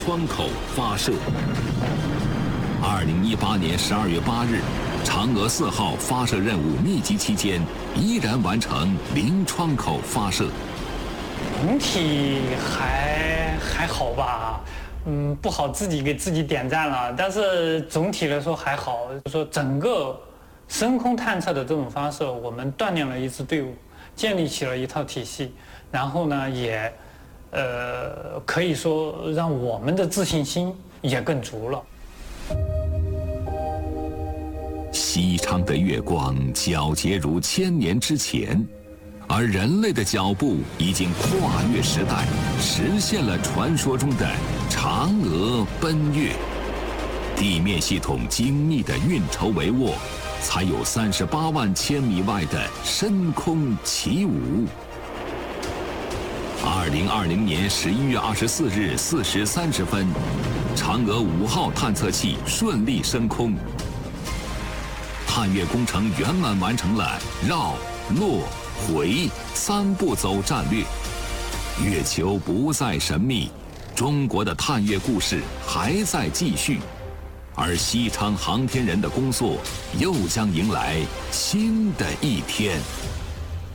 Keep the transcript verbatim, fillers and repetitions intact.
窗口发射。二零一八年十二月八日，嫦娥四号发射任务密集期间，依然完成零窗口发射。 总体还还好吧，嗯，不好自己给自己点赞了，但是总体来说还好。就说整个深空探测的这种发射，我们锻炼了一支队伍，建立起了一套体系，然后呢，也呃可以说让我们的自信心也更足了。 西昌的月光皎洁如千年之前，而人类的脚步已经跨越时代，实现了传说中的嫦娥奔月。地面系统精密的运筹帷幄，才有三十八万千米外的深空起舞。二零二零年十一月二十四日四时三十分，嫦娥五号探测器顺利升空。探月工程圆满完成了绕、落、回三步走战略，月球不再神秘，中国的探月故事还在继续，而西昌航天人的工作又将迎来新的一天。